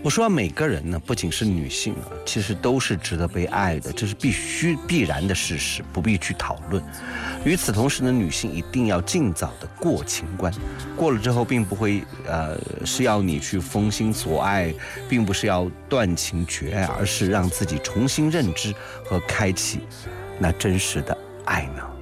我说每个人呢，不仅是女性啊，其实都是值得被爱的，这是必然的事实，不必去讨论。与此同时呢，女性一定要尽早的过情关，过了之后并不会是要你去封心锁爱，并不是要断情绝爱，而是让自己重新认知和开启那真实的爱呢。